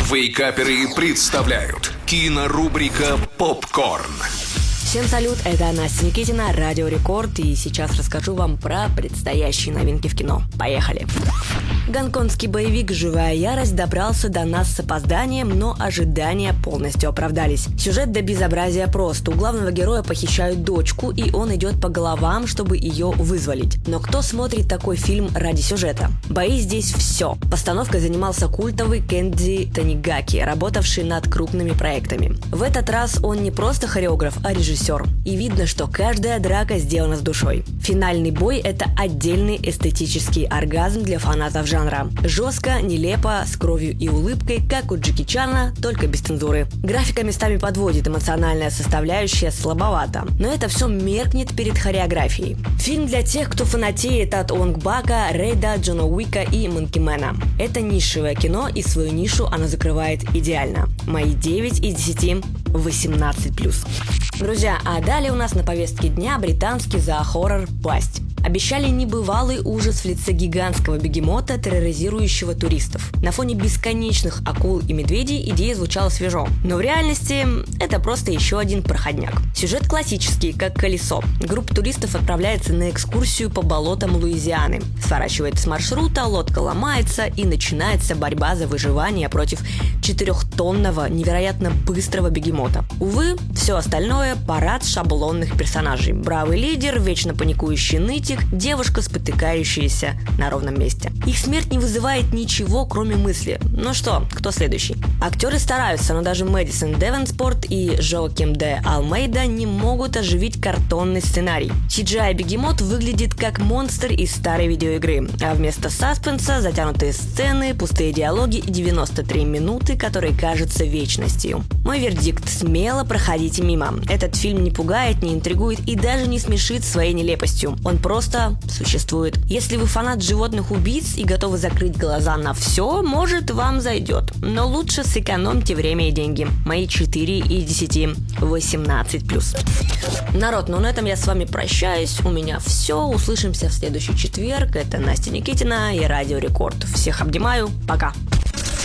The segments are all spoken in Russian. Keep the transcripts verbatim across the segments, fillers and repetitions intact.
Вейкаперы представляют кинорубрика «Попкорн». Всем салют, это Настя Никитина, Радио Рекорд, и сейчас расскажу вам про предстоящие новинки в кино. Поехали! Гонконгский боевик «Живая ярость» добрался до нас с опозданием, но ожидания полностью оправдались. Сюжет до безобразия прост. У главного героя похищают дочку, и он идет по головам, чтобы ее вызволить. Но кто смотрит такой фильм ради сюжета? Бои здесь все. Постановкой занимался культовый Кензи Танигаки, работавший над крупными проектами. В этот раз он не просто хореограф, а режиссер. И видно, что каждая драка сделана с душой. Финальный бой – это отдельный эстетический оргазм для фанатов жанра. Жестко, нелепо, с кровью и улыбкой, как у Джеки Чана, только без цензуры. Графика местами подводит, эмоциональная составляющая слабовата. Но это все меркнет перед хореографией. Фильм для тех, кто фанатеет от Онг Бака, Рейда, Джона Уика и Манкимена. Это нишевое кино, и свою нишу оно закрывает идеально. Мои девять из десяти – восемнадцать плюс. Друзья, а далее у нас на повестке дня британский зоохоррор «Пасть». Обещали небывалый ужас в лице гигантского бегемота, терроризирующего туристов. На фоне бесконечных акул и медведей идея звучала свежо. Но в реальности это просто еще один проходняк. Сюжет классический, как колесо. Группа туристов отправляется на экскурсию по болотам Луизианы. Сворачивает с маршрута, лодка ломается, и начинается борьба за выживание против четырехтонного, невероятно быстрого бегемота. Увы, все остальное – парад шаблонных персонажей. Бравый лидер, вечно паникующий нытик, девушка, спотыкающаяся на ровном месте. Их смерть не вызывает ничего, кроме мысли. Ну что, кто следующий? Актеры стараются, но даже Мэдисон Девенпорт и Жоаким де Алмейда не могут оживить картонный сценарий. си джи ай-бегемот выглядит как монстр из старой видеоигры, а вместо саспенса затянутые сцены, пустые диалоги и девяносто три минуты, которые кажутся вечностью. Мой вердикт – смело проходите мимо. Этот фильм не пугает, не интригует и даже не смешит своей нелепостью. Он просто существует. Если вы фанат животных-убийц и готовы закрыть глаза на все, может, вам зайдет. Но лучше сэкономьте время и деньги. Мои четыре из десяти. восемнадцать плюс. Народ, ну на этом я с вами прощаюсь. У меня все. Услышимся в следующий четверг. Это Настя Никитина и Радио Рекорд. Всех обнимаю. Пока.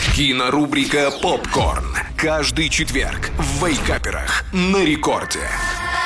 Кинорубрика «Попкорн». Каждый четверг в Вейкаперах на Рекорде.